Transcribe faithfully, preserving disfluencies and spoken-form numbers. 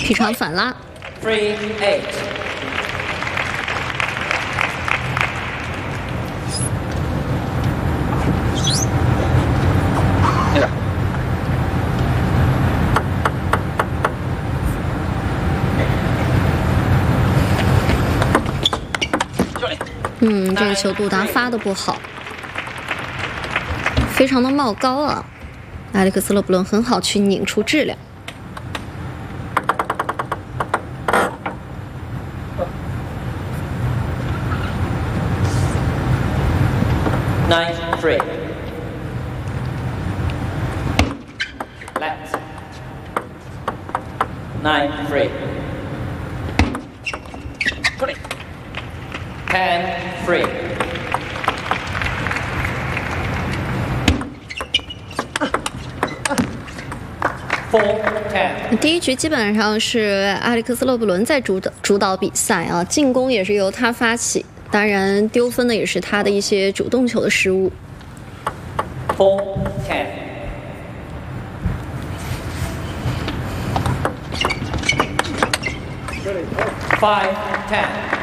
一场反拉。 Three eight。 嗯，这个球杜达发的不好，非常的冒高啊。埃里克斯·勒布伦很好去拧出质量。 Nine three. Left. Nine three. Twenty. Ten three. Four ten. 第一局基本上是埃里克斯·勒布伦在主导主導比赛啊，进攻也是由他发起，当然丢分的也是他的一些主动球的失误。 Four ten. Five ten.